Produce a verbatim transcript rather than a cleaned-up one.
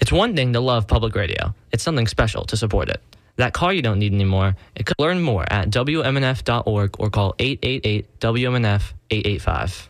It's one thing to love public radio. It's something special to support it. That car you don't need anymore. It could learn more at W M N F dot org or call eight eight eight W M N F eight eight five.